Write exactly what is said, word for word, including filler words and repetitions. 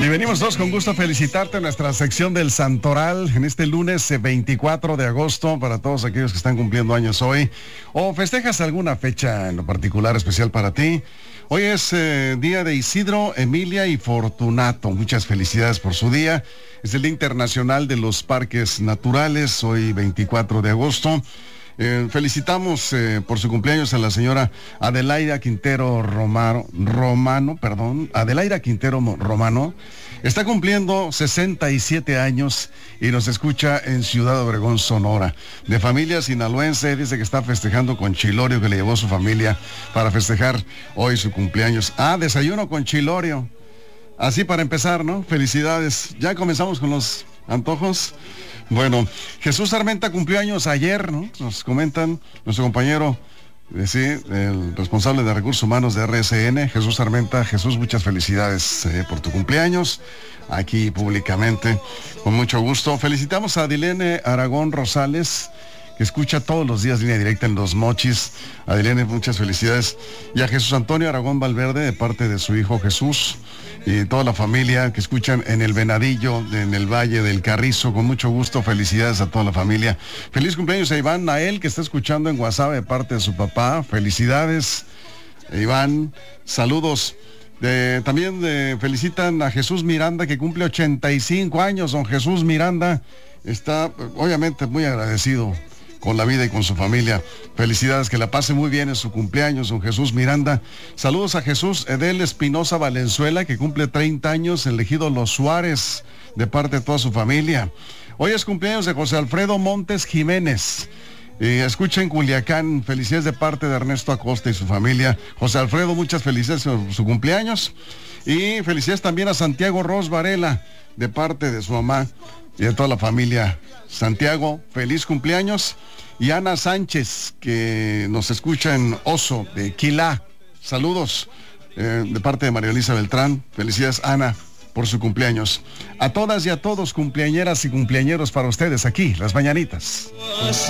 Y venimos todos con gusto a felicitarte en nuestra sección del Santoral en este lunes veinticuatro de agosto para todos aquellos que están cumpliendo años hoy o festejas alguna fecha en lo particular especial para ti. Hoy es eh, día de Isidro, Emilia y Fortunato. Muchas felicidades por su día. Es el Día Internacional de los Parques Naturales, hoy veinticuatro de agosto. Eh, felicitamos eh, por su cumpleaños a la señora Adelaida Quintero Romano, Romano, perdón, Adelaida Quintero Romano. Está cumpliendo sesenta y siete años y nos escucha en Ciudad Obregón, Sonora. De familia sinaloense, dice que está festejando con chilorio que le llevó su familia para festejar hoy su cumpleaños. Ah, desayuno con chilorio. Así para empezar, ¿no? Felicidades. Ya comenzamos con los antojos. Bueno, Jesús Armenta cumplió años ayer, ¿no? Nos comentan nuestro compañero, eh, sí, el responsable de Recursos Humanos de R S N, Jesús Armenta. Jesús, muchas felicidades eh, por tu cumpleaños, aquí públicamente, con mucho gusto. Felicitamos a Adilene Aragón Rosales, que escucha todos los días Línea Directa en Los Mochis. Adilene, muchas felicidades. Y a Jesús Antonio Aragón Valverde, de parte de su hijo Jesús, y toda la familia que escuchan en el Venadillo, en el Valle del Carrizo, con mucho gusto, felicidades a toda la familia. Feliz cumpleaños a Iván Nael, que está escuchando en WhatsApp de parte de su papá. Felicidades, Iván, saludos. De, también de, felicitan a Jesús Miranda, que cumple ochenta y cinco años. Don Jesús Miranda está obviamente muy agradecido con la vida y con su familia. Felicidades, que la pase muy bien en su cumpleaños, don Jesús Miranda. Saludos a Jesús Edel Espinosa Valenzuela, que cumple treinta años, en Ejido Los Suárez, de parte de toda su familia. Hoy es cumpleaños de José Alfredo Montes Jiménez. Eh, escucha en Culiacán, felicidades de parte de Ernesto Acosta y su familia. José Alfredo, muchas felicidades por su cumpleaños. Y felicidades también a Santiago Ros Varela, de parte de su mamá y de toda la familia. Santiago, feliz cumpleaños. Y Ana Sánchez, que nos escucha en Oso, de Quilá. Saludos eh, de parte de María Elisa Beltrán. Felicidades, Ana, por su cumpleaños. A todas y a todos, cumpleañeras y cumpleañeros, para ustedes aquí, Las Mañanitas.